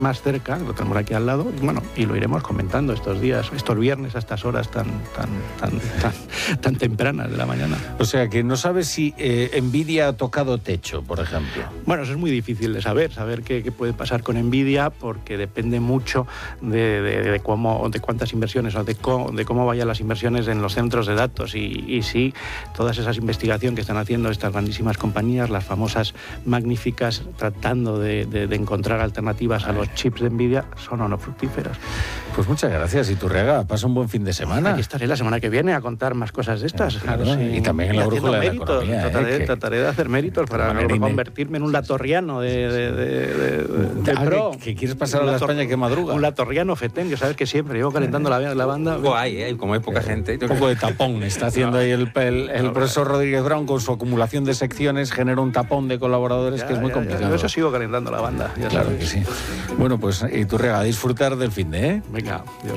más cerca, lo tenemos aquí al lado, y lo iremos comentando estos días, estos viernes a estas horas tan tempranas de la mañana. O sea, que no sabes si Nvidia ha tocado techo, por ejemplo. Bueno, eso es muy difícil de saber qué puede pasar con Nvidia, porque depende mucho de cuántas inversiones o de cómo vayan las inversiones en los centros de datos y si todas esas investigaciones que están haciendo estas grandísimas compañías, las famosas magníficas, tratando de encontrar alternativas a los chips de Nvidia, son o no fructíferas. Pues muchas gracias, Iturriaga. Pasa un buen fin de semana. Aquí estaré la semana que viene a contar más cosas de estas. Claro, y también en la brújula de la economía. Trataré de hacer méritos para convertirme en un latorriano de pro. ¿Que quieres pasar a la España que madruga? Un latorriano fetén, que sabes que siempre llevo calentando la banda. Guay, como hay poca gente. Un poco de tapón está haciendo ahí el profesor Rodríguez Brown con su acumulación de secciones, genera un tapón de colaboradores que es muy complicado. Por eso sigo calentando la banda. Claro que sí. Bueno, pues Iturriaga, a disfrutar del fin de, ¿eh? Venga, Dios.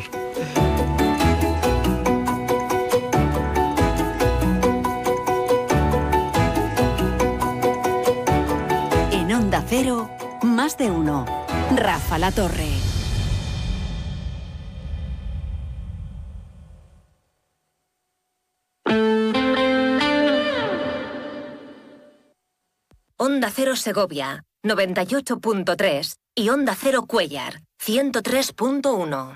En Onda Cero, más de uno. Rafa La Torre. Onda Cero Segovia, 98.3 y Onda Cero Cuéllar, 103.1.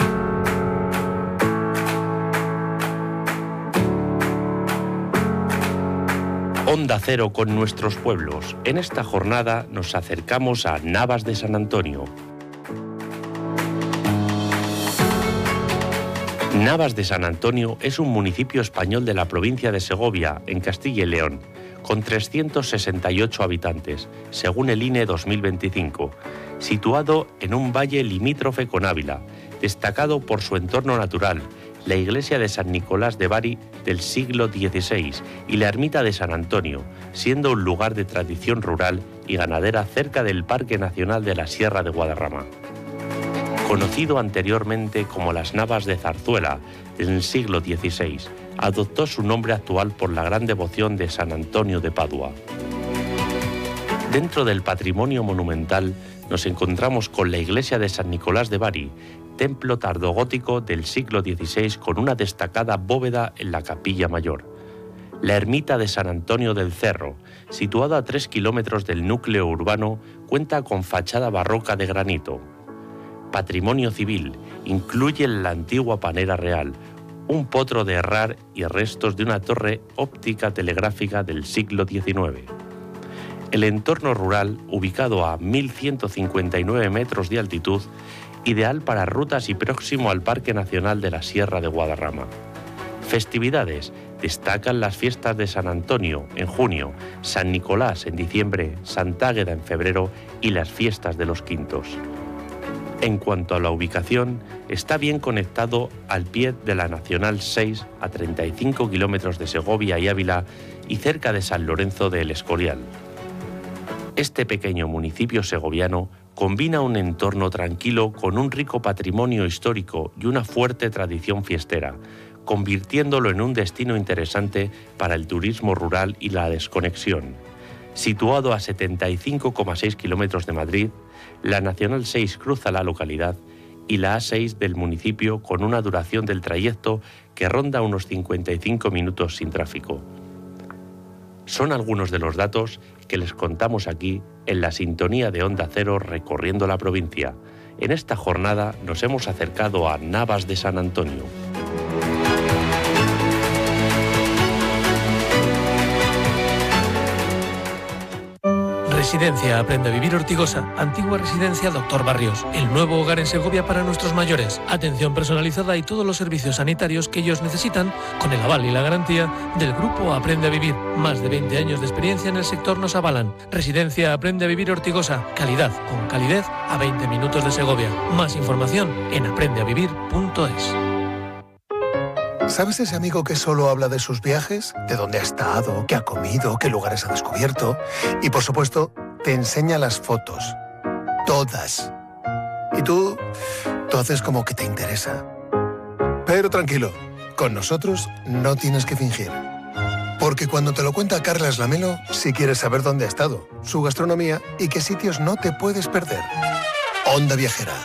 Onda Cero con nuestros pueblos. En esta jornada nos acercamos a Navas de San Antonio. Navas de San Antonio es un municipio español de la provincia de Segovia, en Castilla y León, con 368 habitantes, según el INE 2025, situado en un valle limítrofe con Ávila, destacado por su entorno natural, la iglesia de San Nicolás de Bari del siglo XVI y la ermita de San Antonio, siendo un lugar de tradición rural y ganadera cerca del Parque Nacional de la Sierra de Guadarrama. Conocido anteriormente como las Navas de Zarzuela, en el siglo XVI, adoptó su nombre actual por la gran devoción de San Antonio de Padua. Dentro del patrimonio monumental nos encontramos con la iglesia de San Nicolás de Bari, templo tardogótico del siglo XVI con una destacada bóveda en la capilla mayor. La ermita de San Antonio del Cerro, situada a 3 kilómetros del núcleo urbano, cuenta con fachada barroca de granito. Patrimonio civil, incluye la antigua panera real, un potro de herrar y restos de una torre óptica telegráfica del siglo XIX. El entorno rural, ubicado a 1.159 metros de altitud, ideal para rutas y próximo al Parque Nacional de la Sierra de Guadarrama. Festividades: destacan las fiestas de San Antonio en junio, San Nicolás en diciembre, Santa Águeda en febrero y las fiestas de los Quintos. En cuanto a la ubicación, está bien conectado al pie de la Nacional 6 a 35 kilómetros de Segovia y Ávila y cerca de San Lorenzo de El Escorial. Este pequeño municipio segoviano combina un entorno tranquilo con un rico patrimonio histórico y una fuerte tradición fiestera, convirtiéndolo en un destino interesante para el turismo rural y la desconexión. Situado a 75,6 kilómetros de Madrid, la Nacional 6 cruza la localidad y la A6 del municipio con una duración del trayecto que ronda unos 55 minutos sin tráfico. Son algunos de los datos que les contamos aquí en la sintonía de Onda Cero recorriendo la provincia. En esta jornada nos hemos acercado a Navas de San Antonio. Residencia Aprende a Vivir Ortigosa, antigua residencia Dr. Barrios, el nuevo hogar en Segovia para nuestros mayores. Atención personalizada y todos los servicios sanitarios que ellos necesitan con el aval y la garantía del grupo Aprende a Vivir. Más de 20 años de experiencia en el sector nos avalan. Residencia Aprende a Vivir Ortigosa, calidad con calidez a 20 minutos de Segovia. Más información en aprendeavivir.es. ¿Sabes ese amigo que solo habla de sus viajes? ¿De dónde ha estado? ¿Qué ha comido? ¿Qué lugares ha descubierto? Y por supuesto, te enseña las fotos. Todas. Y tú haces como que te interesa. Pero tranquilo, con nosotros no tienes que fingir. Porque cuando te lo cuenta Carlas Lamelo, sí quieres saber dónde ha estado, su gastronomía y qué sitios no te puedes perder. Onda Viajera,